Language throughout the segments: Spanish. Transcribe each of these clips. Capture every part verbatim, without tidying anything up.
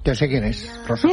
Yo sé quién es, Rosa.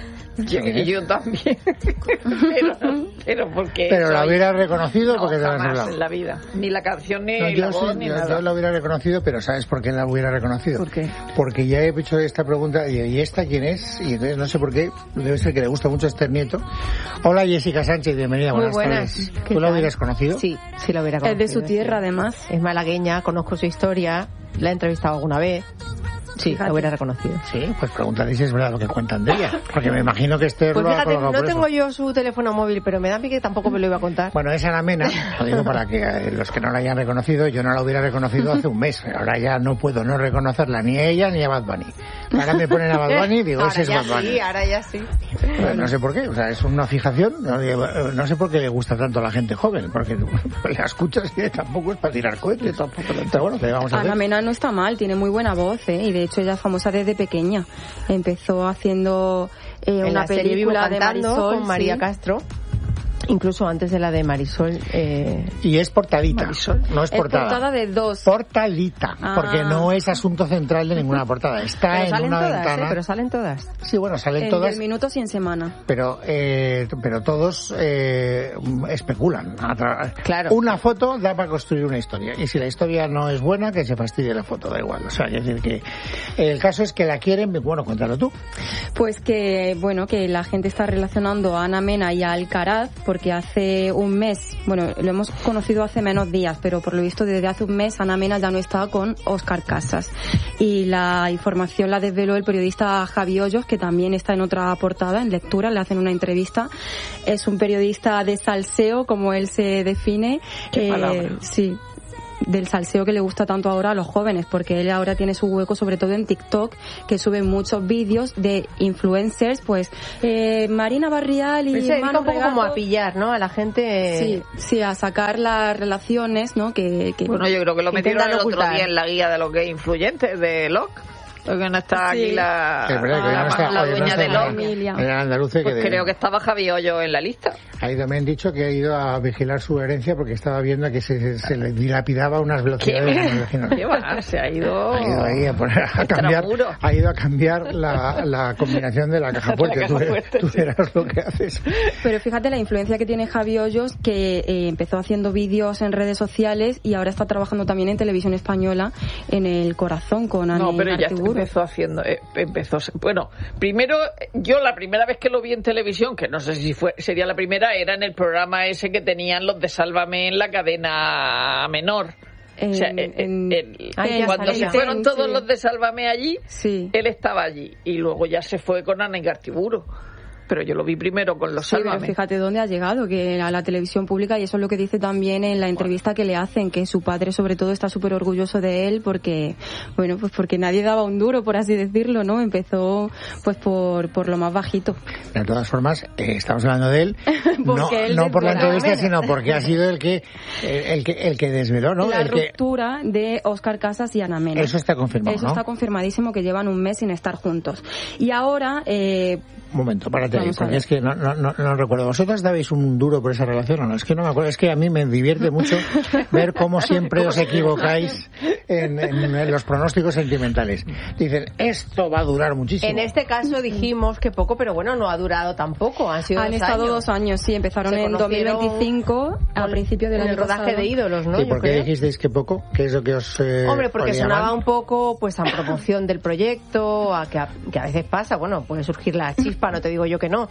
Yo, yo también. pero, pero porque. Pero la hubiera reconocido no, porque te jamás la has hablado. En la vida. Ni la canción, ni No, la yo, voz, sí, ni yo, nada. yo la hubiera reconocido, pero ¿sabes por qué la hubiera reconocido? ¿Por qué? Porque ya he hecho esta pregunta, y, ¿y esta quién es? Y entonces no sé por qué, debe ser que le gusta mucho Esther Nieto. Hola, Jessica Sánchez, bienvenida. Muy buenas, buenas. tardes. ¿Qué ¿Tú la tal? hubieras conocido? Sí, sí la hubiera conocido. Es de su tierra, sí. además. Es malagueña, conozco su historia, la he entrevistado alguna vez. Sí, Fíjate. la hubiera reconocido. Sí, pues pregúntale si es verdad lo que cuentan de ella. Porque me imagino que Esther Pues lo ha fíjate, colocado no por tengo eso. yo su teléfono móvil, pero me da a mí que tampoco me lo iba a contar. Bueno, es Ana Mena, lo digo para que eh, los que no la hayan reconocido, yo no la hubiera reconocido hace un mes. Ahora ya no puedo no reconocerla ni a ella ni a Bad Bunny. Ahora me ponen a Bad Bunny y digo, ahora ese es ya Bad Bunny. sí, ahora ya sí. Pues no sé por qué, o sea, es una fijación, no, no sé por qué le gusta tanto a la gente joven, porque la escuchas y tampoco es para tirar cohetes, tampoco, pero bueno, ¿qué vamos a hacer? Ana Mena no está mal, tiene muy buena voz, ¿eh? Y de hecho ella es famosa desde pequeña. Empezó haciendo eh, En una la serie Vivo película de Cantando Marisol con María sí. Castro. Incluso antes de la de Marisol. Eh... Y es portadita, Marisol. no es Es portada. portada de dos. Portadita, Ah. porque no es asunto central de ninguna portada. Está Pero en salen una todas, ventana. ¿eh? Pero salen todas. Sí, bueno, salen En todas. diez minutos y en semana. Pero eh, pero todos eh, especulan. A tra- Claro. Una foto da para construir una historia. Y si la historia no es buena, que se fastidie la foto, da igual. O sea, es decir, que el caso es que la quieren. Bueno, cuéntalo tú. Pues que, bueno, que la gente está relacionando a Ana Mena y a Alcaraz porque hace un mes, bueno, lo hemos conocido hace menos días, pero por lo visto desde hace un mes Ana Mena ya no está con Óscar Casas. Y la información la desveló el periodista Javi Hoyos, que también está en otra portada, en Lectura, le hacen una entrevista. Es un periodista de salseo, como él se define. Qué palabra. Sí. Del salseo que le gusta tanto ahora a los jóvenes, porque él ahora tiene su hueco sobre todo en TikTok, que sube muchos vídeos de influencers, pues eh, Marina Barrial y Se dedica Manu un poco Regato. como a pillar, ¿no? A la gente. Sí, sí, a sacar las relaciones, ¿no? Que, que Bueno, yo creo que lo metieron intentan el otro ocultar. día en la guía de los gays influyentes de Locke. Porque no está Sí. aquí la, Es verdad que hoy la, no está, la hoy no dueña está de en- Locke. Emilia. en Andalucía, Pues que de- creo que estaba Javi Hoyo en la lista. Ahí también han dicho que ha ido a vigilar su herencia porque estaba viendo que se, se le dilapidaba unas velocidades. ¿Qué? no me imagino. ¿Qué va? Se ha ido... Ha ido ahí a poner a cambiar, Extramuro. ha ido a cambiar la, la combinación de la caja La fuerte. caja Tú, fuerte, tú sí. verás lo que haces. Pero fíjate la influencia que tiene Javi Hoyos, que eh, empezó haciendo vídeos en redes sociales y ahora está trabajando también en televisión española en El Corazón con Ana No, pero ya Artiburu. empezó haciendo, eh, empezó, bueno, primero, yo la primera vez que lo vi en televisión, que no sé si fue, sería la primera, era en el programa ese que tenían los de Sálvame en la cadena menor. En- o sea, el- en- el- Ah, ya cuando sabía. se fueron todos Sí. los de Sálvame allí, Sí. él estaba allí y luego ya se fue con Ana Igartiburu. Pero yo lo vi primero con los Sí, pero Sálvame. fíjate dónde ha llegado, que a la televisión pública, y eso es lo que dice también en la entrevista que le hacen, que su padre sobre todo está súper orgulloso de él porque, bueno, pues porque nadie daba un duro, por así decirlo, ¿no? Empezó pues por, por lo más bajito. De todas formas, eh, estamos hablando de él, no, Porque él no por la desveló. entrevista, sino porque ha sido el que el, el que el que desveló, ¿no? La El que, ruptura de Óscar Casas y Ana Mena. eso está confirmado, Eso ¿no? está confirmadísimo, que llevan un mes sin estar juntos. Y ahora, eh, Un momento, párate ahí, Vamos a porque ver. es que no, no, no, no recuerdo. ¿Vosotras dabais un duro por esa relación o no? Es que no me acuerdo. Es que a mí me divierte mucho ver cómo siempre os equivocáis en, en- en los pronósticos sentimentales. Dicen, esto va a durar muchísimo. En este caso dijimos que poco, pero bueno, no ha durado tampoco. Han sido han dos estado años. dos años, sí, empezaron Se en dos mil conocieron veinticinco, a con- principio del en año el rodaje pasado. de Ídolos, ¿no? ¿Y Yo por qué creo. dijisteis que poco? ¿Qué es lo que os eh, Hombre, porque olía sonaba mal? un poco pues a promoción del proyecto, a que, a, que a veces pasa, bueno, puede surgir la chispa, no te digo yo que no,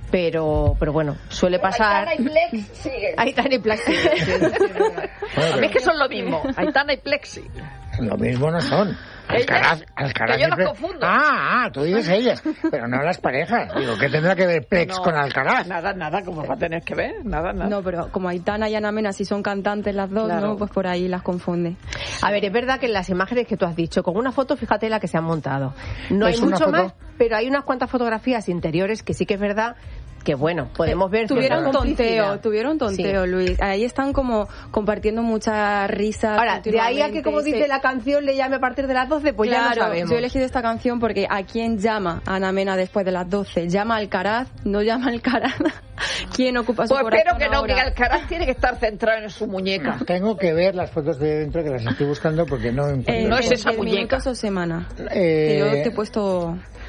pero pero bueno, suele pasar. Aitana y Plex sigue. Aitana y Plex sigue, sí, sí, sí, sí. Bueno, A mí es que son lo mismo. Aitana y Plexi. Lo mismo no son. Alcaraz, Alcaraz que yo y las Plex. confundo. Ah, ah, tú dices ellas, pero no las parejas. Digo, ¿qué tendrá que ver Plex No, con Alcaraz? Nada, nada, como va a tener que ver, nada, nada. No, pero como Aitana y Ana Mena sí son cantantes las dos, Claro. ¿no? Pues por ahí las confunde. A ver, es verdad que en las imágenes que tú has dicho, con una foto, fíjate la que se han montado. No ¿Es hay una mucho foto? más, pero hay unas cuantas fotografías interiores que sí que es verdad que, bueno, podemos ver... Tuvieron cierta tonteo, complicidad. tuvieron tonteo, Sí. Luis. Ahí están como compartiendo muchas risas. Ahora, de ahí a que, como continuamente, dice se- la canción, le llame a partir de las doce, pues ya claro, lo sabemos. yo he elegido esta canción porque ¿a quién llama Ana Mena después de las doce? ¿Llama a Alcaraz? ¿No llama a Alcaraz? ¿Quién ocupa su Pues corazón espero que no, ahora? que Alcaraz tiene que estar centrado en su muñeca. Tengo que ver las fotos de dentro que las estoy buscando porque no encuentro. Eh, No es en esa diez muñeca. minutos o semana. Eh, Que yo te he puesto...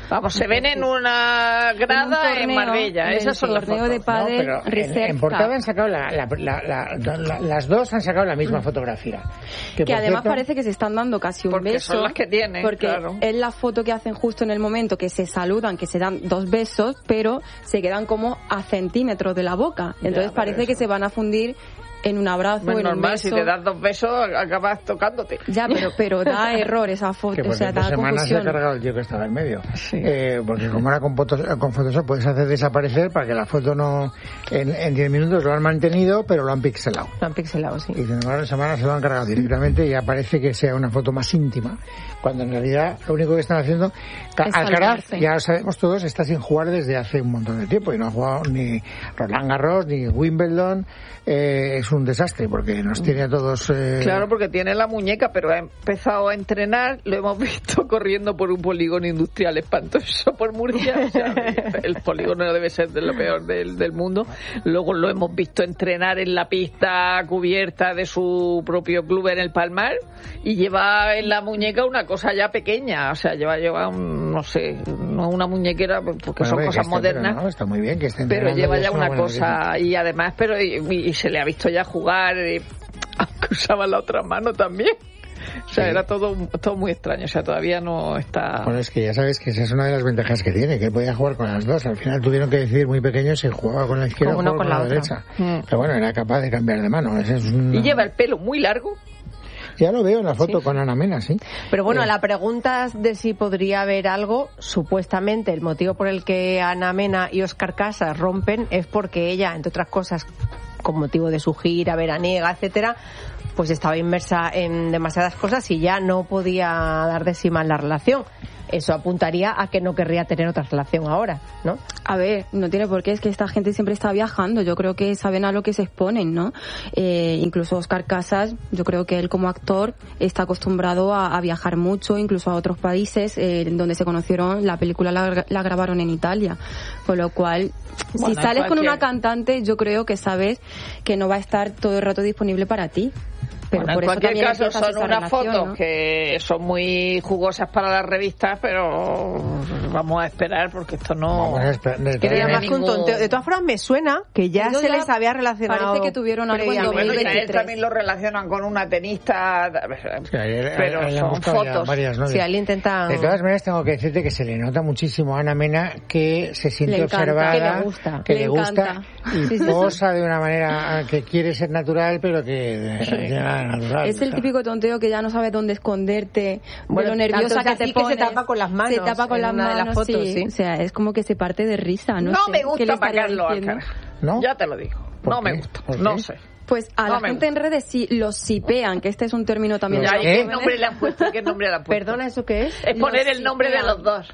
Vamos, se ven en una grada en, en Marbella. Esas son las fotos. De pádel, no, pero en, en portada han sacado la, la, la, la, la, las dos han sacado la misma fotografía. Que, que además cierto, parece que se están dando casi un porque beso. Son las que tienen, porque claro. es la foto que hacen justo en el momento que se saludan, que se dan dos besos, pero se quedan como a centímetros de la boca. Entonces ya, parece eso. que se van a fundir en un abrazo, pues en normal, un beso. Si te das dos besos, acabas tocándote. Ya, pero pero da error esa foto, que o sea, da semana confusión. Se ha cargado el tío que estaba en medio. Sí. Eh, porque como ahora con, fotos, con Photoshop puedes hacer desaparecer para que la foto no... En diez minutos lo han mantenido, pero lo han pixelado. Lo han pixelado, sí. Y dicen, ahora en semana se lo han cargado directamente y ya parece que sea una foto más íntima. Cuando en realidad lo único que están haciendo... Alcaraz, ya lo sabemos todos, está sin jugar desde hace un montón de tiempo y no ha jugado ni Roland Garros, ni Wimbledon. Eh, es un desastre porque nos tiene a todos... Eh... Claro, porque tiene la muñeca, pero ha empezado a entrenar, lo hemos visto corriendo por un polígono industrial espantoso por Murcia, o sea, el polígono debe ser de lo peor del, del mundo. Luego lo hemos visto entrenar en la pista cubierta de su propio club en el Palmar y lleva en la muñeca una cosa ya pequeña, o sea, lleva, lleva un, no sé, no una muñequera, porque bueno, son cosas esté, modernas, pero, no, está muy bien que esté pero lleva ya una, una cosa vida. Y además, pero y, y se le ha visto ya jugar, eh, aunque usaba la otra mano también. O sea, sí. era todo todo muy extraño. O sea, todavía no está... Bueno, es que ya sabes que esa es una de las ventajas que tiene, que podía jugar con las dos. Al final tuvieron que decidir muy pequeños si jugaba con la izquierda o jugaba con, con la, la derecha. Mm. Pero bueno, era capaz de cambiar de mano. Ese es una... Y lleva el pelo muy largo. Ya lo veo en la foto sí. con Ana Mena, sí. Pero bueno, eh. la pregunta de si podría haber algo, supuestamente el motivo por el que Ana Mena y Óscar Casas rompen es porque ella, entre otras cosas, con motivo de su gira veraniega, etcétera, pues estaba inmersa en demasiadas cosas y ya no podía dar de sí más la relación. Eso apuntaría a que no querría tener otra relación ahora, ¿no? A ver, no tiene por qué, es que esta gente siempre está viajando, yo creo que saben a lo que se exponen, ¿no? Eh, incluso Óscar Casas, yo creo que él como actor está acostumbrado a, a viajar mucho, incluso a otros países eh, donde se conocieron, la película la, la grabaron en Italia, con lo cual, bueno, si sales cualquier... con una cantante, yo creo que sabes que no va a estar todo el rato disponible para ti. Pero bueno, por en eso cualquier caso son unas relación, fotos ¿no? que son muy jugosas para las revistas, pero vamos a esperar porque esto no... Vamos a esperar. Quería más ningún... que un tonteo. De todas formas me suena que ya Yo se ya les había relacionado... Parece que tuvieron algo en dos mil veintitrés. Bueno, y a él también lo relacionan con una tenista, sí, él, pero él, él son fotos. Varias, ¿no? Si él intenta... De todas maneras tengo que decirte que se le nota muchísimo a Ana Mena que se siente le observada, que le gusta, que le, le gusta y sí, sí, posa sí. de una manera que quiere ser natural, pero que sí. es natural. Es el típico tonteo que ya no sabes dónde esconderte, bueno, de lo nerviosa que te pones. Que se tapa con las manos. Se tapa con las manos, de las fotos, sí. sí. O sea, es como que se parte de risa, ¿no? No sé, me gusta pagarlo, Alcaraz. ¿No? Ya te lo digo. No me gusta. No sé. Pues a no la gente gusta. En redes sí los sipean, que este es un término también. Ya, ¿qué nombre le han puesto? ¿Qué nombre le han puesto? Perdona, ¿eso qué es? Es poner los el nombre sipean. de los dos.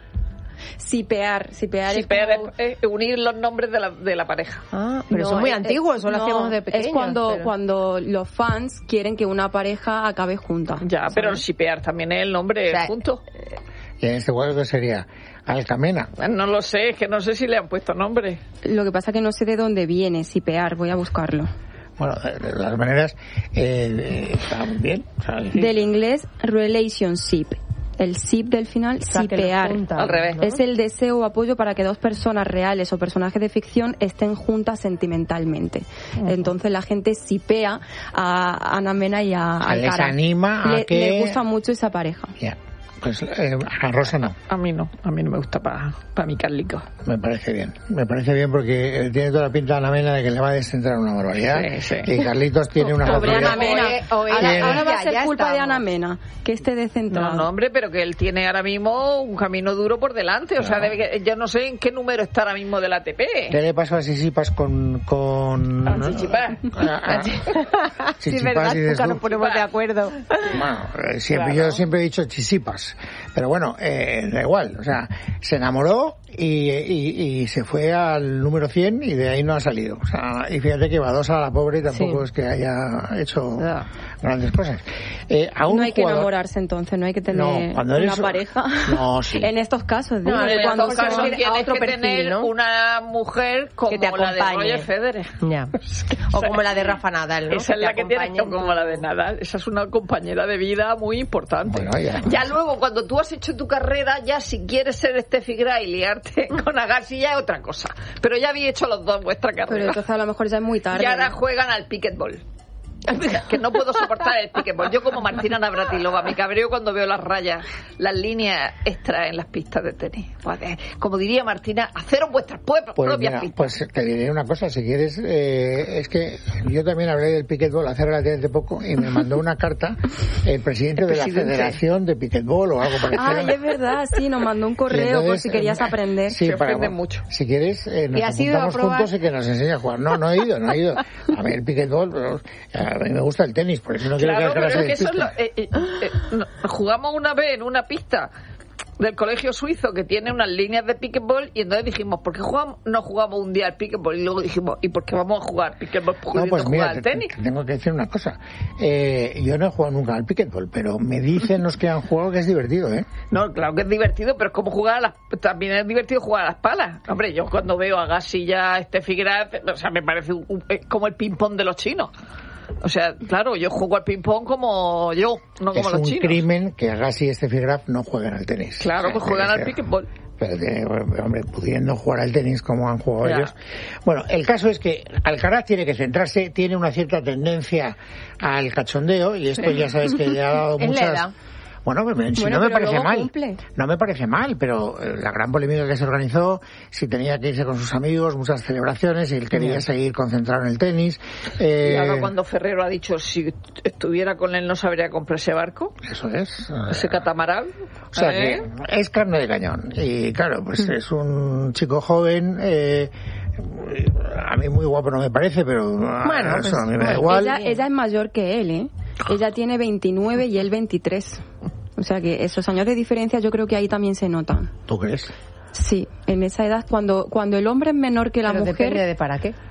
Sipear, sipear, sipear es, como... es, es unir los nombres de la, de la pareja. Ah, pero no, son muy es, antiguos, eso no, lo hacíamos de pequeños. Es cuando, pero... cuando los fans quieren que una pareja acabe junta. Ya, ¿sabes? Pero el sipear también es el nombre, o sea, junto. Y en este caso sería Alcamena. No lo sé, es que no sé si le han puesto nombre. Lo que pasa es que no sé de dónde viene sipear, voy a buscarlo. Bueno, de todas maneras, eh, está muy bien. ¿Sabes? Del inglés relationship. El sip del final, o sea, sipear. Al revés, ¿no? Es el deseo o apoyo para que dos personas reales o personajes de ficción estén juntas sentimentalmente. Uh-huh. Entonces la gente sipea a Ana Mena y a Alcaraz. Les anima a le, que... le gusta mucho esa pareja. Ya. Yeah. Pues eh, a Rosa no. A mí no, a mí no me gusta para pa mi Carlico. Me parece bien, me parece bien porque tiene toda la pinta de Ana Mena de que le va a descentrar una barbaridad. Sí, sí. Y Carlitos tiene una Pobre Ana Mena. Ahora, tiene... ahora va a ser ya culpa estamos. de Ana Mena, que esté descentrado. No, no, hombre, pero que él tiene ahora mismo un camino duro por delante. O sea, debe que, yo no sé en qué número está ahora mismo del A T P. ¿Qué le pasó a Sisipas con... con... A Chichipas. Sí, es verdad, nunca nos ponemos de acuerdo. Bueno, siempre, claro. yo siempre he dicho Chisipas. Pero bueno, eh, da igual, o sea, se enamoró y, y, y se fue al número cien y de ahí no ha salido. O sea, y fíjate que Badosa, la pobre, tampoco sí. es que haya hecho no. grandes cosas. Eh, a un no hay que jugador... enamorarse entonces, no hay que tener no, cuando una eres... pareja. No, sí. En estos casos, digo, no, en cuando estos casos son... tienes otro que perfil, tener ¿no? una mujer como que te la de Roger Federer. Ya. O como la de Rafa Nadal, ¿no? Esa que es la que tienes, como la de Nadal. Esa es una compañera de vida muy importante. Bueno, ya. ya luego, cuando tú has hecho tu carrera, ya si quieres ser Steffi Graf y liarte con Agassi ya es otra cosa. Pero ya habéis hecho los dos vuestra carrera. Pero entonces a lo mejor ya es muy tarde. Y ahora juegan al pickleball. Que no puedo soportar el pickleball. Yo como Martina Navratilova me cabreo cuando veo las rayas, las líneas extras en las pistas de tenis. Como diría Martina, haceros vuestras pues propias mira, pistas. Pues te diré una cosa, si quieres, eh, es que yo también hablé del pickleball hace relativamente poco y me mandó una carta el presidente, el presidente. de la Federación de Pickleball o algo parecido. Ay, es verdad, sí, nos mandó un correo entonces, por si querías eh, aprender. Sí, se para, mucho. Si quieres, eh, nos apuntamos juntos y que nos enseñe a jugar. No, no he ido, no he ido. A ver, el pickleball, a mí me gusta el tenis, por eso no quiero claro, que pero es que eso es lo, eh, eh, eh, no, jugamos una vez en una pista del colegio suizo que tiene unas líneas de pickleball y entonces dijimos, ¿por qué jugamos, no jugamos un día al pickleball? Y luego dijimos, ¿y por qué vamos a jugar pickleball pudiendo no, pues mira, jugar al tenis? Te, te tengo que decir una cosa. Eh, yo no he jugado nunca al pickleball, pero me dicen los que han jugado que es divertido, ¿eh? No, claro que es divertido, pero es como jugar a las... También es divertido jugar a las palas. Hombre, yo cuando veo a Agassi ya, Steffi Graf, o sea, me parece un, un, como el ping-pong de los chinos. O sea, claro, yo juego al ping-pong como yo, no como es los chinos. Es un crimen que Agassi y Steffi Graf no jueguen al tenis. Claro, pues juegan al pickleball. Pero, de, hombre, pudiendo jugar al tenis como han jugado ya. ellos. Bueno, el caso es que Alcaraz tiene que centrarse, tiene una cierta tendencia al cachondeo, y esto ya sabes que le ha dado muchas... Bueno, si bueno, no me parece mal, cumple. no me parece mal, pero la gran polémica que se organizó, si tenía que irse con sus amigos, muchas celebraciones, y él quería seguir concentrado en el tenis. Eh... Y ahora cuando Ferrero ha dicho, si estuviera con él no sabría comprar ese barco. Eso es. Ese catamarán. O sea ¿eh? que es carne de cañón. Y claro, pues mm. es un chico joven, eh, a mí muy guapo no me parece, pero bueno, eso pues, a mí me da igual. Ella, ella es mayor que él, ¿eh? Ella tiene veintinueve y él veintitrés. O sea que esos años de diferencia yo creo que ahí también se notan. ¿Tú crees? Sí, en esa edad, cuando cuando el hombre es menor que la Pero mujer... depende de para qué.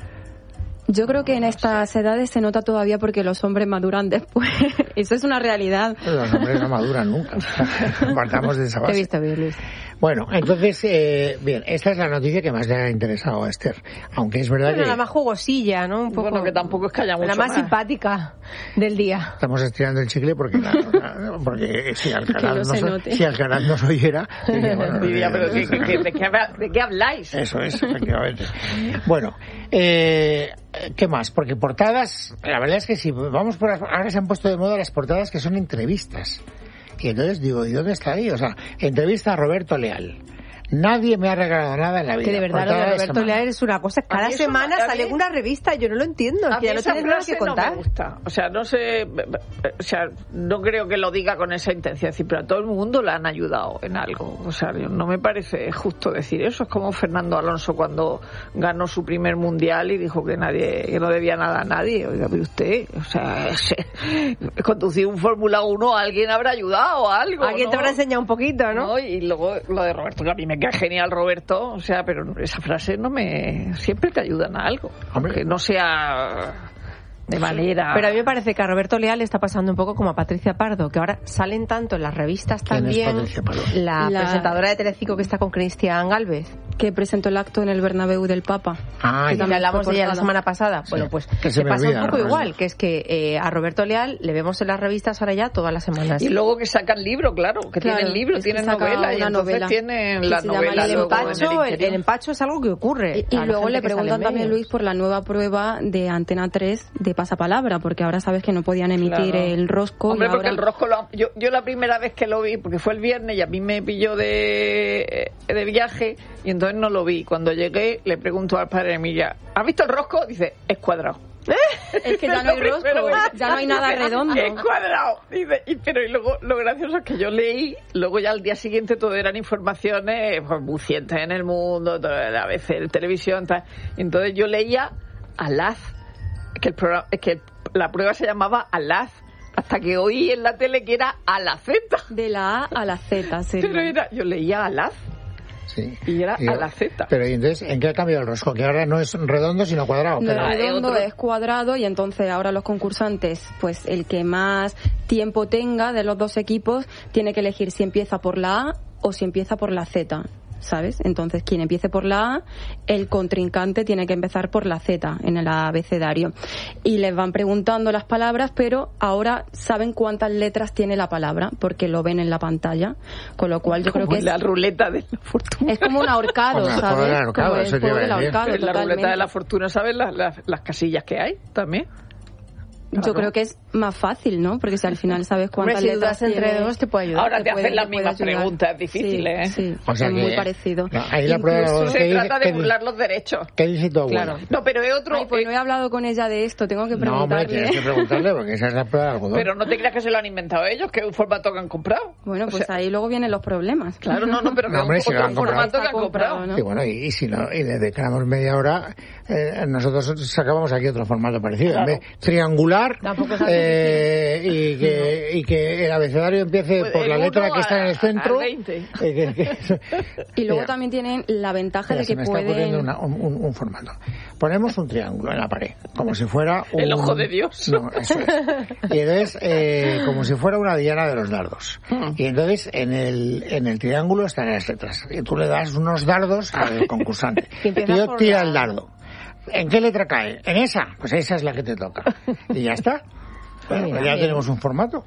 Yo creo que en estas edades se nota todavía porque los hombres maduran después. Eso es una realidad. Los hombres no maduran nunca. Partamos de esa base. Te he visto bien, Luis. Bueno, entonces, eh, bien, esta es la noticia que más le ha interesado a Esther. Aunque es verdad bueno, que... la más jugosilla, ¿no? Un poco... Bueno, que tampoco es que haya mucho La más, más simpática del día. Estamos estirando el chicle porque, la, la, porque si Alcaraz no, so, si Alcaraz nos oyera... Diría, bueno, diría, pero ¿de, de, de, de, qué, ¿de qué habláis? Eso es, efectivamente. Bueno, eh... ¿qué más? Porque portadas, la verdad es que si vamos por las, ahora se han puesto de moda las portadas que son entrevistas. Y entonces digo, ¿y dónde está ahí? O sea, entrevista a Roberto Leal. Nadie me ha regalado nada en la vida. Que de verdad lo de Roberto Leal es una cosa. Cada semana no, sale mí, una revista, yo no lo entiendo. A que ya no tienes nada que contar. No me gusta. O sea, no sé, o sea, no creo que lo diga con esa intención, pero a todo el mundo le han ayudado en algo. O sea, no me parece justo decir eso. Es como Fernando Alonso cuando ganó su primer mundial y dijo que nadie, que no debía nada a nadie. Oiga, pero usted, o sea, conducir un Fórmula uno, alguien habrá ayudado a algo. Alguien ¿no? te habrá enseñado un poquito, ¿no? ¿no? Y luego lo de Roberto, que a mí me queda genial Roberto, o sea, pero esa frase no me... siempre te ayudan a algo. Hombre. Que no sea de manera... Pero a mí me parece que a Roberto Leal le está pasando un poco como a Patricia Pardo, que ahora salen tanto en las revistas también. La, la presentadora de Telecinco que está con Cristian Galvez, que presentó el acto en el Bernabéu del Papa. Ah, que también hablamos de ella la semana pasada. Sí. Bueno, pues que se pasa olvida, un poco ¿no? igual, que es que eh, a Roberto Leal le vemos en las revistas ahora ya todas las semanas. Y luego que sacan libro, claro, que claro, tienen libro, tienen novela, y entonces novela. tienen la novela. El empacho, el, el empacho es algo que ocurre. Y, y luego le preguntan también, Luis, por la nueva prueba de Antena tres de Pasapalabra, porque ahora sabes que no podían emitir claro. el rosco. Hombre, y ahora... porque el rosco, lo, yo, yo la primera vez que lo vi, porque fue el viernes y a mí me pilló de, de viaje, y entonces no lo vi. Cuando llegué, le pregunto al padre de Emilia, ¿has visto el rosco? Dice, es cuadrado. Es que ya no hay rosco, ya no hay nada redondo. Es cuadrado. Dice, y, pero y luego lo gracioso es que yo leí, luego ya al día siguiente todo eran informaciones pues, bucientes en el mundo, todo, a veces en televisión, tal. Entonces yo leía Alaz, que el programa, que la prueba se llamaba Alaz, hasta que oí en la tele que era a la Z. De la A a la Z, sí. Pero era, yo leía Alaz. Sí. Y era y, a la Z. Pero ¿y entonces en qué ha cambiado el rosco? Que ahora no es redondo sino cuadrado. No pero... es redondo, es cuadrado, y entonces ahora los concursantes, pues el que más tiempo tenga de los dos equipos tiene que elegir si empieza por la A o si empieza por la Z. ¿sabes? Entonces, quien empiece por la A, el contrincante tiene que empezar por la Z en el abecedario. Y les van preguntando las palabras, pero ahora saben cuántas letras tiene la palabra, porque lo ven en la pantalla. Con lo cual, yo como creo que la es... ruleta de la fortuna. Es como un ahorcado, Como ¿sabes? el ahorcado, Como eso el te iba juego a del decir. ahorcado, En la ruleta de totalmente. la fortuna, ¿sabes las, las, las casillas que hay también? Yo Claro. creo que es más fácil, ¿no? Porque si al final sabes Hombre, cuántas si letras dudas entre tiene... dos te puede ayudar. Ahora te te puede- hacen las te puede mismas ayudar. preguntas difíciles, Sí, ¿eh? sí, O sea es que- muy parecido. No, ahí la prueba Incluso- de Se ¿Qué dice- trata qué de dice? burlar los derechos. ¿Qué dice tu abuela? Claro. No, pero es otro... Ay, pues eh, no he hablado con ella de esto, tengo que No, hombre, preguntarle. tienes que preguntarle porque esa es la prueba de algodón. pero no te creas que se lo han inventado ellos, que es un formato que han comprado. Bueno, O pues sea, ahí luego vienen los problemas. Claro, no, no, pero que No, hombre, es si lo otro han comprado. formato que Está han comprado. comprado, ¿no? Y bueno, y, y si no, y le dedicamos media hora, eh, nosotros sacábamos aquí otro formato parecido. Claro. En vez triangular, Tampoco es así eh, y, que, y que el abecedario empiece Pues por el la letra uno que está en a- el centro. al veinte. eh, que- que- Y luego Mira, también tienen la ventaja mira, de se que me está ocurriendo pueden... una- un, un- un formato. Ponemos un triángulo en la pared, como si fuera un... El ojo de Dios. No, eso es. Y entonces, eh, como si fuera una diana de los dardos. Y entonces, en el, en el triángulo están las letras. Y tú le das unos dardos al concursante. Y Y empiezas yo por tira la- el dardo. ¿En qué letra cae? ¿En esa? Pues esa es la que te toca. Y ya está. Bueno, Muy pues bien. ya tenemos un formato.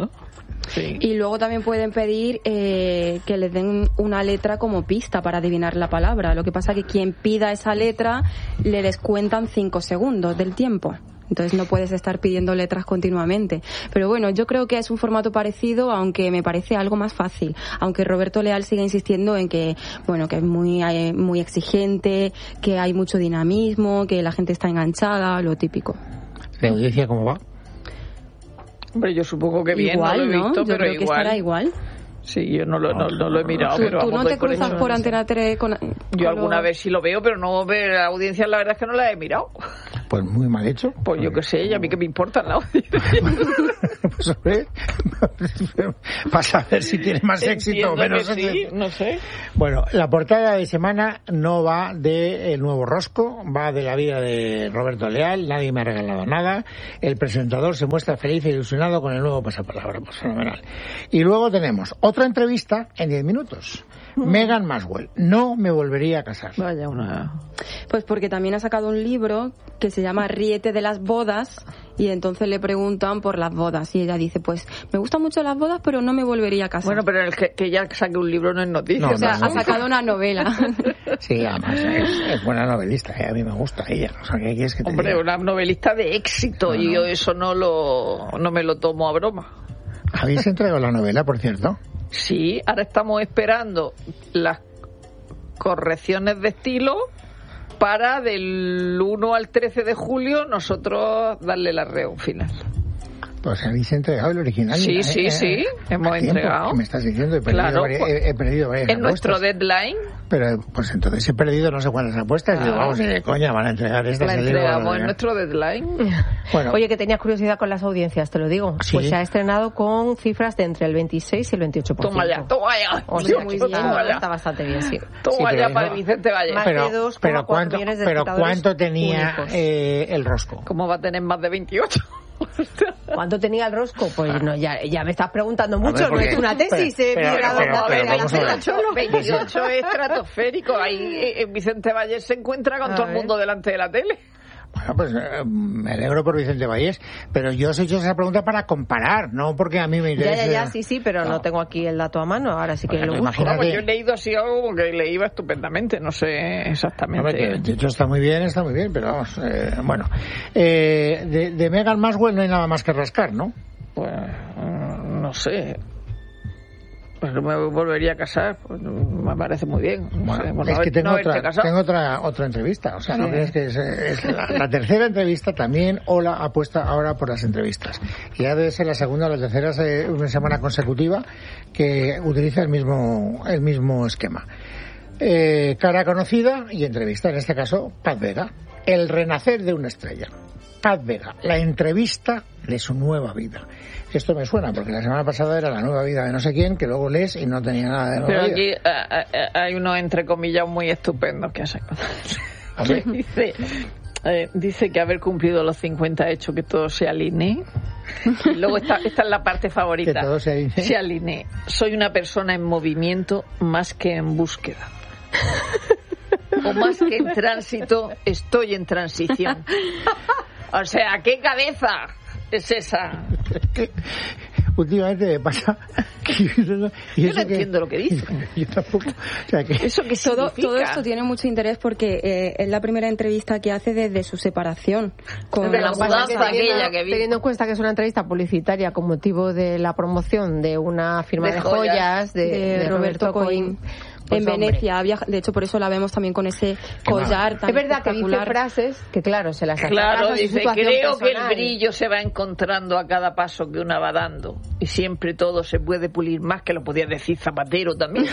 Sí. Y luego también pueden pedir eh, que les den una letra como pista para adivinar la palabra. Lo que pasa que quien pida esa letra le descuentan cinco segundos del tiempo. Entonces no puedes estar pidiendo letras continuamente. Pero bueno, yo creo que es un formato parecido, aunque me parece algo más fácil. Aunque Roberto Leal sigue insistiendo en que, bueno, que es muy, eh, muy exigente, que hay mucho dinamismo, que la gente está enganchada, lo típico. ¿La audiencia cómo va? Hombre, yo supongo que bien, igual, no lo he visto, Yo pero creo que igual. estará igual. Sí, yo no lo, no, no lo he mirado, ¿Tú, pero tú vamos, no doy te por cruzas hecho. por Antena tres con... Yo con alguna los- vez sí lo veo, pero no ver la audiencia, la verdad es que no la he mirado. Pues muy mal hecho. Pues yo qué sé, y a mí que me importa la audiencia. Pues, hombre, para saber si tiene más éxito o Entiendo menos que sí, éxito. no sé. Bueno, la portada de semana no va de El Nuevo Rosco, va de la vida de Roberto Leal, nadie me ha regalado nada, el presentador se muestra feliz e ilusionado con el nuevo pasapalabra, pues fenomenal. Y luego tenemos otra entrevista en diez minutos. Meghan Maxwell, no me volvería a casar. Vaya una... Pues porque también ha sacado un libro que se llama Ríete de las bodas y entonces le preguntan por las bodas y ella dice, pues me gustan mucho las bodas pero no me volvería a casar. Bueno, pero el que, que ya saque un libro no es noticia. No, o sea, no, ha no. sacado una novela. Sí, además es, es buena novelista, ¿eh? A mí me gusta ella. O sea, ¿qué quieres que te Hombre, diga? una novelista de éxito, No, y no. yo eso no lo no me lo tomo a broma. ¿Habéis entregado la novela, por cierto? Sí, ahora estamos esperando las correcciones de estilo para del uno al trece de julio nosotros darle la reo final. Pues habéis entregado el original. Sí, ¿eh? sí, sí, hemos ¿A tiempo? entregado. ¿Qué me estás diciendo? He perdido Claro, varias, pues, he, he perdido varias En nuestro apuestas. deadline Pero, pues entonces he perdido no sé cuántas apuestas. Y digo, Claro. vamos, ni de coña van a entregar estas. la Y digo, entregamos bueno, en nuestro deadline. Bueno, Oye, que tenías curiosidad con las audiencias, te lo digo. Sí. Pues se ha estrenado con cifras de entre el veintiséis y el veintiocho por ciento. Toma ya, toma ya. O sea, Muy que bien, está, ya. está bastante bien, sí. Toma Sí, pero ya eso- para Vicente Valle. Más pero, de dos coma pero cuatro cuánto, millones de pero espectadores cuánto tenía únicos. eh, el rosco. ¿Cómo va a tener más de veintiocho? ¿Cuánto tenía el rosco? Pues no, ya, ya me estás preguntando mucho, no porque- es una tesis. pero- eh, pero- mira, pero- dónde- pero mira, vamos a ver. veintiocho. veintiocho es estratosférico. Ahí eh, Vicente Valle se encuentra con A todo el ver. mundo delante de la tele. Bueno, pues eh, me alegro por Vicente Vallés, pero yo os he hecho esa pregunta para comparar, no porque a mí me Ya, interese. ya, ya, sí, sí, pero no, tengo aquí el dato a mano, ahora sí que Bueno, lo me busco. imagino- Vamos, que- yo he leído así algo que le iba estupendamente, no sé exactamente. Hombre, que de hecho está muy bien, está muy bien, pero vamos, eh, bueno. Eh, de, de Meghan Maxwell no hay nada más que rascar, ¿no? Pues mm, no sé. Pues me volvería a casar, pues, me parece muy bien. No Bueno, sé, por es no que haber- tengo, no haberte otra, casado. tengo otra otra entrevista, o sea, no Sí. crees que es, es la, la tercera entrevista también. Ola apuesta ahora por las entrevistas. Y ya debe ser la segunda o la tercera eh, una semana consecutiva que utiliza el mismo el mismo esquema. Eh, cara conocida y entrevista, en este caso Paz Vega, el renacer de una estrella. Paz Vega, la entrevista de su nueva vida. Esto me suena porque la semana pasada era la nueva vida de no sé quién, que luego lees y no tenía nada de nueva Pero vida. aquí ah, ah, hay unos entrecomillados muy estupendos que ha sacado. Hombre. dice, eh, dice que haber cumplido los cincuenta ha hecho que todo se alinee. Y luego esta, esta es la parte favorita. Que todo se alinee. Se alinee. Soy una persona en movimiento más que en búsqueda. o más que en tránsito, estoy en transición. O sea, ¿qué cabeza es esa? Últimamente me pasa que yo, y yo no que, entiendo lo que dice. Yo tampoco. O sea, que ¿Eso qué todo, significa? todo esto tiene mucho interés porque eh, es la primera entrevista que hace desde su separación. Con de la mudanza aquella que vi. Teniendo en cuenta que es una entrevista publicitaria con motivo de la promoción de una firma de, de joyas, joyas de, de, de Roberto, Roberto Coin. Pues en hombre. Venecia, viaja, de hecho por eso la vemos también con ese collar tan es verdad que dice frases que claro, se las claro, dice, creo personal. Que el brillo se va encontrando a cada paso que una va dando y siempre todo se puede pulir más, que lo podía decir Zapatero también.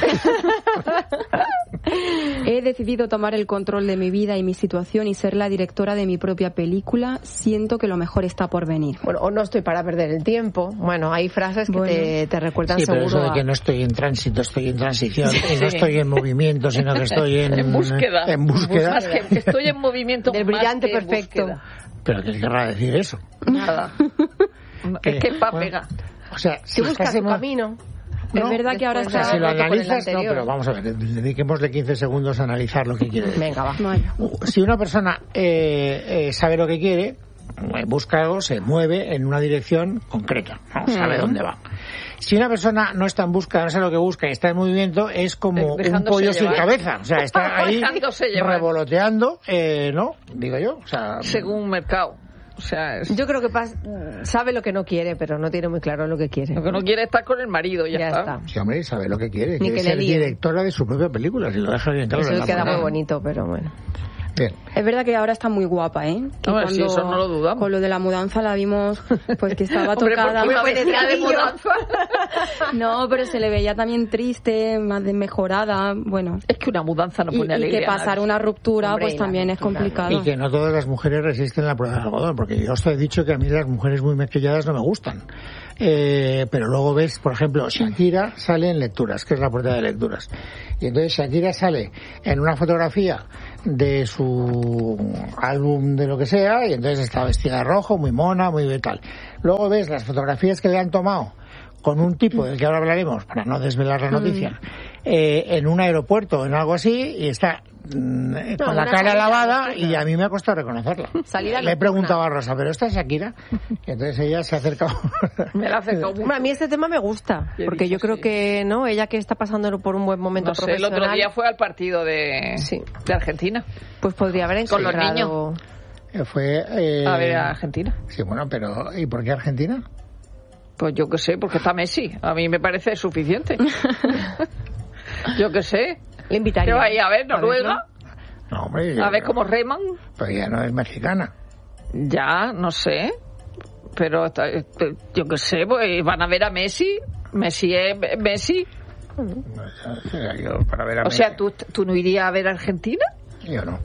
He decidido tomar el control de mi vida y mi situación y ser la directora de mi propia película. Siento que lo mejor está por venir. Bueno, o no estoy para perder el tiempo. Bueno, hay frases que bueno. te, te recuerdan sí, seguro pero eso de a... que no estoy en tránsito, estoy en transición y no estoy en movimiento, sino que estoy en, en búsqueda. En búsqueda. Más que estoy en movimiento. Del brillante más que perfecto. Búsqueda. Pero ¿qué querrá decir eso? Nada. Es que pa pega. O sea, si buscas un camino. No, es verdad que ahora está... Si lo analizas, no, pero vamos a ver, dediquémosle quince segundos a analizar lo que quiere decir. Venga, va. Si una persona eh, eh, sabe lo que quiere, busca algo, se mueve en una dirección concreta, ¿no? Sabe mm. dónde va. Si una persona no está en busca, no sabe lo que busca y está en movimiento, es como un pollo llevar. Sin cabeza. O sea, está ahí revoloteando, eh, ¿no? Digo yo. O sea, según un mercado. O sea, es... Yo creo que pas... sabe lo que no quiere, pero no tiene muy claro lo que quiere. Lo que no quiere es estar con el marido, ya, ya está. está. Sí, hombre, sabe lo que quiere. Ni quiere que ser le líen. Directora de su propia película, si lo deja bien claro. Eso queda muy bonito, pero bueno. Bien. Es verdad que ahora está muy guapa, ¿eh? Que no, cuando, sí, eso no lo dudamos. Con lo de la mudanza la vimos, pues que estaba Hombre, tocada. Una vestida de mudanza. No, pero se le veía también triste, más desmejorada, bueno. Es que una mudanza no pone y, alegría. Y que pasar una ruptura, Hombre, pues también ruptura, es complicado. Y que no todas las mujeres resisten la prueba de algodón, porque yo os he dicho que a mí las mujeres muy maquilladas no me gustan. Eh, pero luego ves, por ejemplo, Shakira sale en Lecturas, que es la portada de Lecturas. Y entonces Shakira sale en una fotografía de su álbum de lo que sea, y entonces está vestida de rojo, muy mona, muy tal. Luego ves las fotografías que le han tomado con un tipo del que ahora hablaremos, para no desvelar la noticia, mm. eh, en un aeropuerto, en algo así, y está mm, no, con la cara lavada, y a mí me ha costado reconocerla. Le he preguntado a Rosa, ¿pero esta es Shakira? Y entonces ella se ha acercado. Me la ha acercado mucho. A mí este tema me gusta, porque yo creo sí. que no ella que está pasando por un buen momento no sé, profesional. El otro día fue al partido de, sí. de Argentina. Pues podría haber encontrado... Con los niños. Fue... Eh... A ver, a Argentina. Sí, bueno, pero ¿y por qué Argentina? Pues yo qué sé, porque está Messi. A mí me parece suficiente. Yo qué sé. Le invitaría. ¿Qué va a ir a ver, Noruega? No, hombre. A ver cómo reman. Pero ella no es mexicana. Ya, no sé. Pero yo qué sé, pues van a ver a Messi. Messi es Messi. Yo para ver a o Messi. sea, ¿tú, ¿tú no irías a ver a Argentina? Yo no.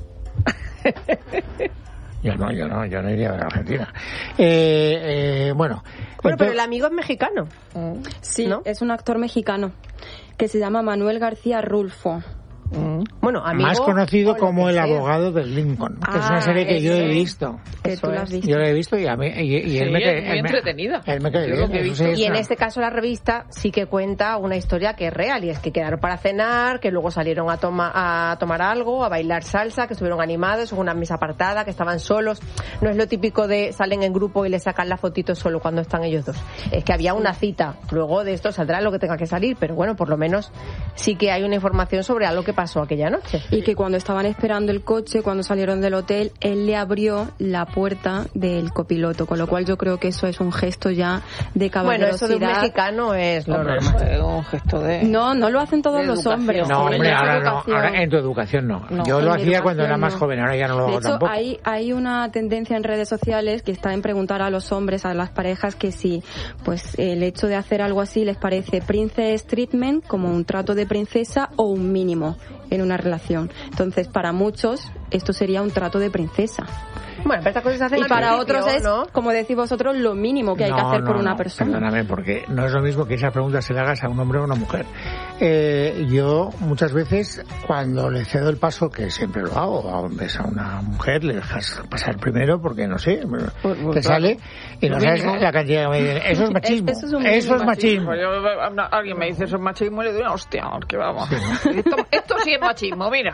Yo no, yo no, yo no iría a ver a Argentina. Eh, eh, bueno. Bueno, pero el amigo es mexicano. Sí, ¿no? Es un actor mexicano que se llama Manuel García Rulfo. Mm. Bueno, amigo, más conocido como el sea. abogado de Lincoln, que ah, es una serie que yo he visto. Que tú la has visto. Yo la he visto y a mí y, y sí, él me es muy él entretenida. Me, él me cae bien, que he visto. Y en este caso la revista sí que cuenta una historia que es real, y es que quedaron para cenar, que luego salieron a, toma, a tomar algo, a bailar salsa, que estuvieron animados, en una mesa apartada, que estaban solos. No es lo típico de salen en grupo y le sacan la fotito solo cuando están ellos dos. Es que había una cita. Luego de esto saldrá lo que tenga que salir, pero bueno, por lo menos sí que hay una información sobre algo que pasó aquella noche. Y que cuando estaban esperando el coche, cuando salieron del hotel, él le abrió la puerta del copiloto, con lo cual yo creo que eso es un gesto ya de caballerosidad. Bueno, eso de un mexicano es lo hombre, normal. Es un gesto de... No, no lo hacen todos los hombres. No, hombre, ahora no, ahora en tu educación no. no yo lo hacía cuando era más joven, ahora ya no lo hago tampoco. De hecho, hay, hay una tendencia en redes sociales que está en preguntar a los hombres, a las parejas, que si pues el hecho de hacer algo así les parece princess treatment, como un trato de princesa, o un mínimo en una relación. Entonces, para muchos, esto sería un trato de princesa. Bueno, pero estas cosas se hacen y para otros es, ¿no? como decís vosotros, lo mínimo que hay no, que hacer no, por una no, persona. Perdóname, porque no es lo mismo que esa pregunta se le hagas a un hombre o a una mujer. Eh, yo muchas veces, cuando le cedo el paso, que siempre lo hago, ves a una mujer, le dejas pasar primero, porque no sé, pues, pues, te claro. sale y no sabes la cantidad que me dicen. Eso es machismo. Eso es, un eso es machismo. machismo. Yo, alguien me dice eso es machismo y le doy una hostia, que vamos. Sí, ¿no? esto, esto sí es machismo, mira.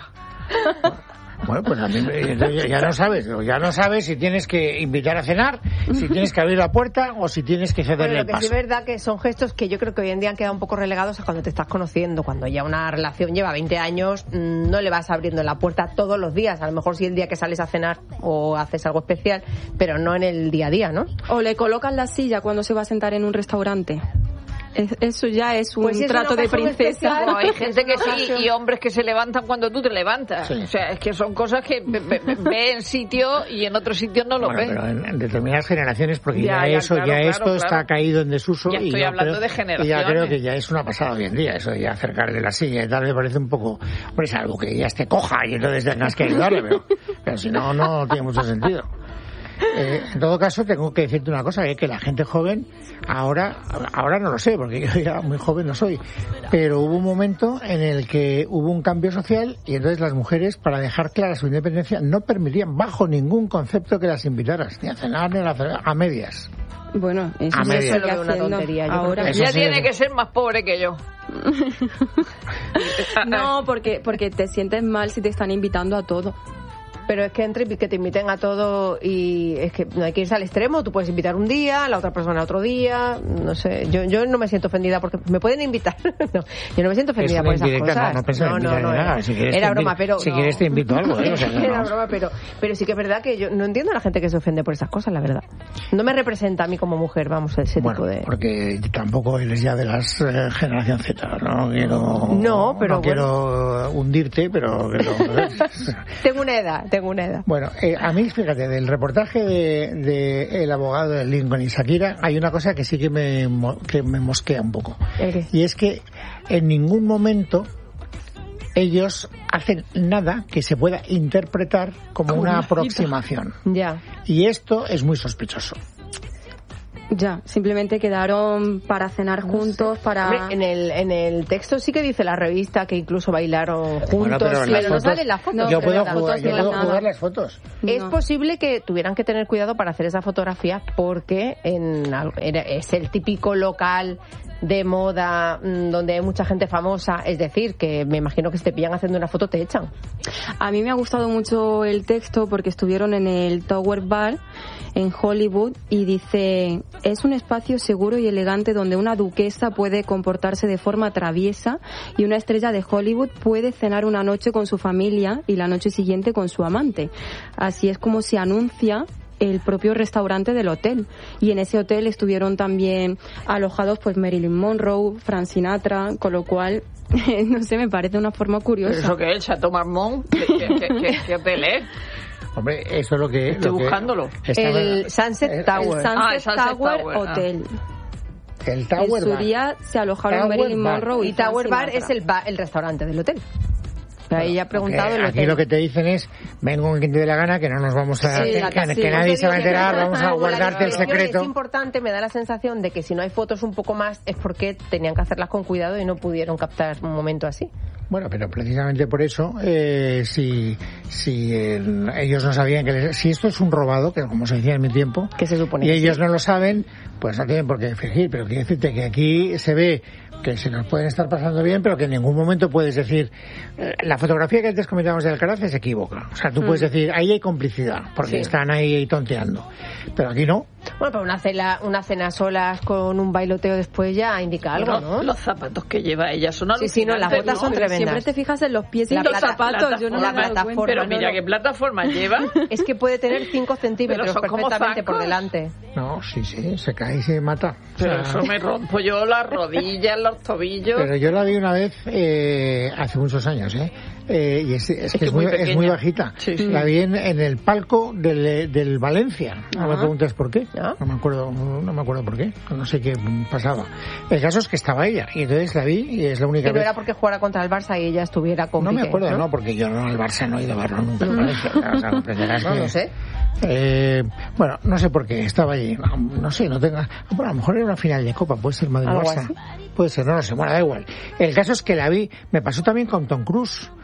Bueno, pues a mí ya no sabes, ya no sabes si tienes que invitar a cenar, si tienes que abrir la puerta o si tienes que cederle bueno, el que paso. sí es verdad que son gestos que yo creo que hoy en día han quedado un poco relegados a cuando te estás conociendo, cuando ya una relación lleva veinte años, no le vas abriendo la puerta todos los días, a lo mejor sí el día que sales a cenar o haces algo especial, pero no en el día a día, ¿no? O le colocas la silla cuando se va a sentar en un restaurante. Es, eso ya es un pues si es trato de princesa. No, hay gente que sí y hombres que se levantan cuando tú te levantas. Sí. O sea, es que son cosas que ve, ve, ve en sitio y en otros sitios no lo bueno, ven. Pero en, en determinadas generaciones, porque ya, ya, ya eso, claro, ya claro, esto claro. está caído en desuso. Ya estoy y yo hablando creo, de generaciones. Y ya creo que ya es una pasada hoy en día, eso de ya acercarle la silla y tal, me parece un poco, hombre, es algo que ya esté coja y entonces tengas que ayudarle, pero, pero si no, no tiene mucho sentido. Eh, en todo caso, tengo que decirte una cosa, eh, que la gente joven, ahora ahora no lo sé, porque yo ya muy joven no soy, pero hubo un momento en el que hubo un cambio social y entonces las mujeres, para dejar clara su independencia, no permitían bajo ningún concepto que las invitaras, ni a cenar ni a, cenar, a medias. Bueno, eso a sí medias. es una tontería. Yo ahora ya sí tiene es... que ser más pobre que yo. No, porque porque te sientes mal si te están invitando a todo. Pero es que entre que te inviten a todo y es que no hay que irse al extremo, tú puedes invitar un día, la otra persona otro día, no sé, yo yo no me siento ofendida porque me pueden invitar, no, yo no me siento ofendida por esas cosas. No, no, no, no, no, era, si era broma, pero si no. quieres te invito a algo, ¿eh? O sea, no, era no. broma, pero pero sí que es verdad que yo no entiendo a la gente que se ofende por esas cosas, la verdad. No me representa a mí como mujer, vamos, ese bueno, tipo de... porque tampoco eres ya de las eh, generación Z, no quiero no, pero no bueno. quiero hundirte, pero tengo una edad, tengo una edad. Bueno, Eh, a mí, fíjate, del reportaje de, de El abogado de Lincoln y Shakira, hay una cosa que sí que me, que me mosquea un poco. ¿El y es que en ningún momento ellos hacen nada que se pueda interpretar como una aproximación. Ya. Y esto es muy sospechoso. Ya, simplemente quedaron para cenar juntos, para... Hombre, en el en el texto sí que dice la revista que incluso bailaron juntos, bueno, pero, pero fotos, no salen las fotos. Yo puedo las jugar, fotos yo no puedo nada. jugar las fotos. Es No. posible que tuvieran que tener cuidado para hacer esa fotografía porque en, era- es el típico local de moda mmm, donde hay mucha gente famosa, es decir, que me imagino que si te pillan haciendo una foto te echan. A mí me ha gustado mucho el texto porque estuvieron en el Tower Bar en Hollywood y dice: es un espacio seguro y elegante donde una duquesa puede comportarse de forma traviesa y una estrella de Hollywood puede cenar una noche con su familia y la noche siguiente con su amante. Así es como se anuncia el propio restaurante del hotel. Y en ese hotel estuvieron también alojados pues Marilyn Monroe, Frank Sinatra, con lo cual, no sé, me parece una forma curiosa. ¿Pero eso qué es? ¿El Chateau Marmont? ¿Qué, qué, qué, qué hotel es? Hombre, eso es lo que... Estoy lo que buscándolo. estaba- El Sunset el- Tower. El Sunset, Ah, el Sunset Tower, Tower, ah. Hotel. El Tower En su Bar. día se alojaron Tower Marilyn Bar. Monroe y, Y Tower Frank Bar Sinatra. es el, ba- el restaurante del hotel. Bueno, Ahí ya ha preguntado porque el aquí hotel. lo que te dicen es, ven con quien te dé la gana, que no nos vamos a... Sí, que, la que- casi. que nadie se va a enterar, vamos a Como la guardarte el descripción secreto. Es importante, me da la sensación de que si no hay fotos un poco más es porque tenían que hacerlas con cuidado y no pudieron captar un momento así. Bueno, pero precisamente por eso, eh, si, si eh, ellos no sabían que les- si esto es un robado, que como se decía en mi tiempo, Que se supone y que ellos sí. no lo saben, pues no tienen por qué fingir, pero quiero decirte que aquí se ve que se nos pueden estar pasando bien, pero que en ningún momento puedes decir, eh, la fotografía que antes comentábamos de Alcaraz se equivoca. O sea, tú Mm. puedes decir, ahí hay complicidad, porque Sí. están ahí tonteando. Pero aquí no. Bueno, pero una cena, una cena solas con un bailoteo después ya indica algo, Bueno, ¿no? Los zapatos que lleva ella son Sí, sí, no, las alucinantes, botas son ¿no? tremendas. Siempre te fijas en los pies y La en los plata- zapatos. Yo no me he la dado plataforma, cuenta. Pero mira no, no. qué plataforma lleva. Es que puede tener cinco centímetros Pero son como perfectamente por zancos. delante. No, sí, sí, se cae y se mata. O Pero sea, eso me rompo yo las rodillas, los tobillos. Pero yo la vi una vez eh, hace muchos años, ¿eh? Eh, y es, es, que es muy, es pequeña. muy bajita. Sí, sí. La vi en, en el palco del, del Valencia. No me Ah. preguntes por qué. ¿Ah? No me acuerdo, no me acuerdo por qué. No sé qué pasaba. El caso es que estaba ella y entonces la vi y es la única Que no vez. era porque jugara contra el Barça y ella estuviera con No me Piqué, acuerdo, no, porque yo no al Barça no he ido a verlo nunca. En Valencia. O sea, comprenderás No que- lo sé. Eh, bueno, no sé por qué estaba allí. No, no sé, no tenga. Bueno, a lo mejor era una final de Copa, puede ser Algo Madrid-Barça. así. Puede ser, no lo sé. Bueno, da igual. El caso es que la vi. Me pasó también con Tom Cruise.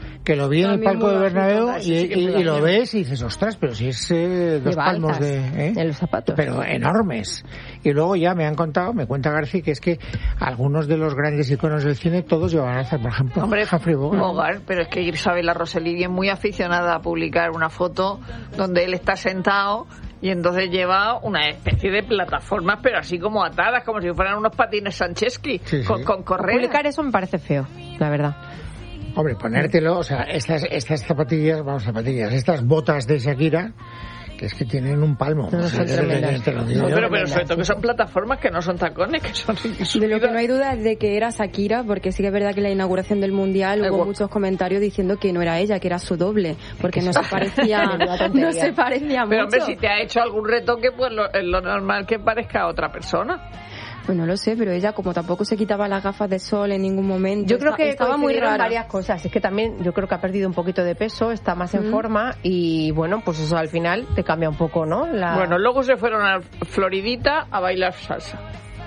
que lo vi en el palco de Bernabéu y, sí y, y lo ves y dices, ostras, pero si es eh, dos palmos de, ¿eh? en los zapatos. Pero enormes. Y luego ya me han contado, me cuenta García, que es que algunos de los grandes iconos del cine todos llevan alzas, por ejemplo, Hombre, Humphrey Bogart. Bogart, pero es que Isabella Rossellini es muy aficionada a publicar una foto donde él está sentado y entonces lleva una especie de plataformas, pero así como atadas, como si fueran unos patines Sanchesky, sí, sí. con, con correa. Publicar eso me parece feo, la verdad. Hombre, ponértelo, o sea, estas, estas zapatillas, vamos, zapatillas, estas botas de Shakira, que es que tienen un palmo. No, o sea, son tremendas. te lo digo No, yo. pero, pero sobre todo que son plataformas que no son tacones, que son De lo que no hay duda es de que era Shakira, porque sí que es verdad que en la inauguración del Mundial hubo muchos comentarios diciendo que no era ella, que era su doble, porque no se parecía, no se parecía mucho. Pero hombre, si te ha hecho algún retoque, pues lo, es lo normal que parezca a otra persona. Pues no lo sé, pero ella como tampoco se quitaba las gafas de sol en ningún momento. Yo creo que estaba muy rara. varias cosas. Es que también yo creo que ha perdido un poquito de peso, está más en mm. forma y bueno, pues eso al final te cambia un poco, ¿no? La... Bueno, luego se fueron a Floridita a bailar salsa.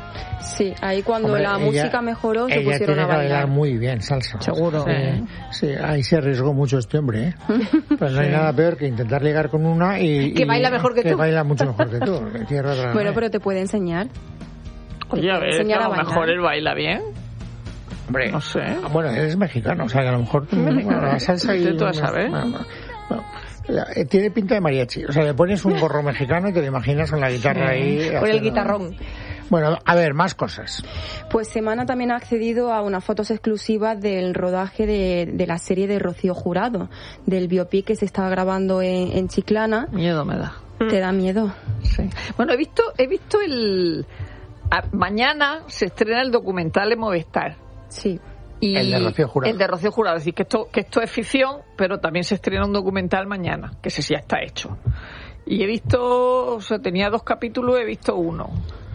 Sí, ahí cuando Hombre, la ella, música mejoró se ella pusieron tiene a bailar. Que bailar muy bien salsa. Seguro. Sí, sí, ahí se arriesgó mucho este hombre, ¿eh? Pues no hay nada peor que intentar ligar con una y... Que y, baila mejor que, que tú. Que baila mucho mejor que tú. Bueno, pero te puede enseñar. Oye, a ver, a lo mejor él baila bien. Hombre, no sé. Bueno, él es mexicano, o sea que a lo mejor bueno, la salsa y... ¿Tú vas a ver? Bueno, bueno, tiene pinta de mariachi. O sea, le pones un gorro mexicano y te lo imaginas con la guitarra ahí. Con el guitarrón. Bueno, a ver, más cosas. Pues Semana también ha accedido a unas fotos exclusivas del rodaje de, de la serie de Rocío Jurado, del biopic que se estaba grabando en, en Chiclana. Miedo me da. ¿Te da miedo? Sí. Bueno, he visto, he visto el... A, mañana se estrena el documental en Movistar. Sí. Y el de Rocío Jurado. El de Rocío Jurado. Es decir, que esto, que esto es ficción, pero también se estrena un documental mañana, que ese sí ya está hecho. Y he visto, o sea, tenía dos capítulos, he visto uno.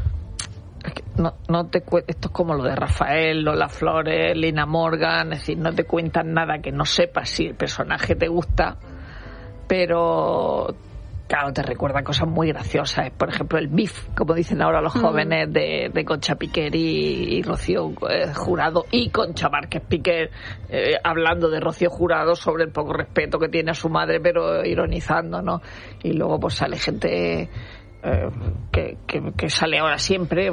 Es que no, no te cu- esto es como lo de Rafael, Lola Flores, Lina Morgan, es decir, no te cuentan nada que no sepas si el personaje te gusta, pero... Claro, te recuerda cosas muy graciosas. Por ejemplo, el beef, como dicen ahora los jóvenes, de, de Concha Piquer y, y Rocío eh, Jurado, y Concha Márquez Piquer, eh, hablando de Rocío Jurado sobre el poco respeto que tiene a su madre, pero ironizando, ¿no? Y luego pues sale gente eh, que, que, que sale ahora siempre,